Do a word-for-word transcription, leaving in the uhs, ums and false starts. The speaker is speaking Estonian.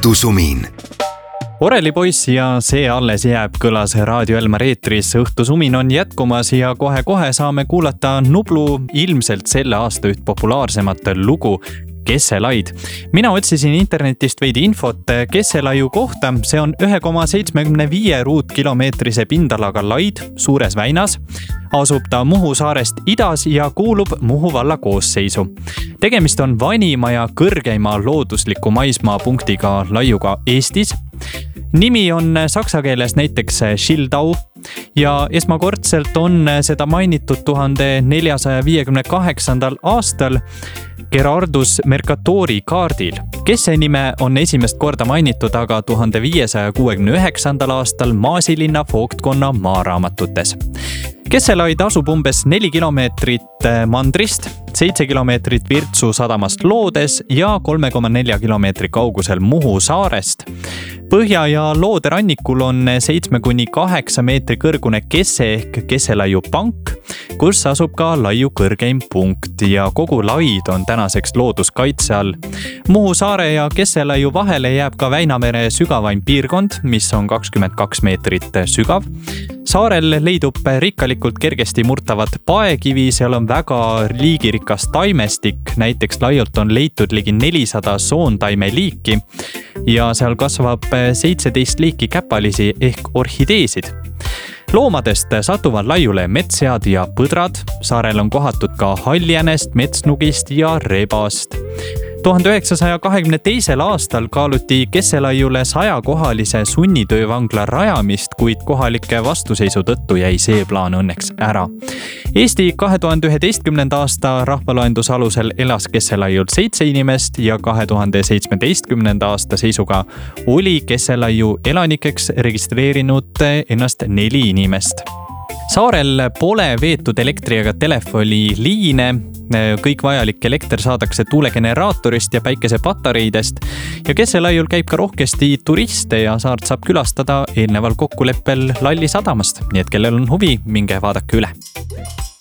Õhtusumin. Orelipoiss ja see alles jääb kõlas Raadio Elmar eetris. Õhtusumin on jätkumas ja kohe-kohe saame kuulata Nublu ilmselt selle aasta üht populaarsemat lugu Kesselaid. Mina otsisin internetist veidi infot Kesselaiu kohta. See on üks koma seitsekümmend viis ruutkilomeetrise pindalaga laid suures väinas. Asub ta Muhu saarest idas ja kuulub Muhu valla koosseisu. Tegemist on vanima ja kõrgeima loodusliku maismaa punktiga laiuga Eestis. Nimi on saksa keeles näiteks Schildau ja esmakordselt on seda mainitud tuhande neljasaja viiekümne kaheksandal aastal Gerardus Mercatori kaardil. Kesse nime on esimest korda mainitud aga tuhande viiesaja kuuekümne üheksandal aastal Maasilinna voogtkonna maaraamatutes. Kesselaid asub umbes neli kilomeetrit mandrist, seitse kilomeetrit Virtsu sadamast loodes ja kolme koma nelja kilomeetri kaugusel Muhu saarest. Põhja ja loode rannikul on seitsme kuni kaheksa meetri kõrgune Kesse ehk Kesselaiu pank, kus asub ka laiu kõrgeim punkt ja kogu laid on tänaseks looduskaitse all. Muhu saare ja Kesselaiu vahele jääb ka Väinamere sügavaim piirkond, mis on kakskümmend kaks meetrit sügav. Saarel leidub rikkalikult kergesti murtavat paekivi, seal on väga liigirikas taimestik, näiteks laiult on leitud ligi nelisada soontaime liiki ja seal kasvab seitseteist liiki käpalisi ehk orhideesid. Loomadest satuvad laiule metssead ja põdrad, saarel on kohatud ka halljänest, metsnugist ja rebast. tuhande üheksasaja kahekümne teisel aastal kaaluti Kesselaiule sajakohalise sunnitöövangla rajamist, kuid kohalike vastuseisu tõttu jäi see plaan õnneks ära. Eesti kahe tuhande üheteistkümnenda aasta rahvaloenduse alusel elas Kesselaiul seitse inimest ja kahe tuhande seitsmeteistkümnenda aasta seisuga oli Kesselaiu elanikeks registreerinud ennast neli inimest. Saarel pole veetud elektri- ega telefoniliine, kõik vajalik elekter saadakse tuulegeneraatorist ja päikesepatareidest ja Kesselaiul käib ka rohkesti turiste ja saart saab külastada eelneval kokkuleppel Lalli sadamast, nii et kellel on huvi, minge vaadake üle.